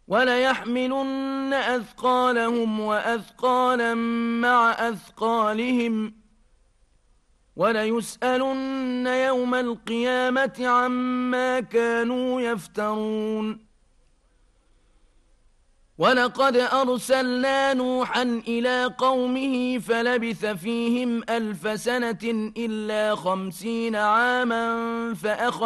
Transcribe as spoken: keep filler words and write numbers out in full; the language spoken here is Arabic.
وَلَيَحْمِلُنَّ أَثْقَالَهُمْ وَأَثْقَالًا مَّعَ أَثْقَالِهِمْ وَلَيُسْأَلُنَّ يَوْمَ الْقِيَامَةِ عَمَّا كَانُوا يَفْتَرُونَ وَلَقَدْ أَرْسَلْنَا نُوحًا إِلَىٰ قَوْمِهِ فَلَبِثَ فِيهِمْ أَلْفَ سَنَةٍ إِلَّا خَمْسِينَ عَامًا فَأَخَذَهُمُ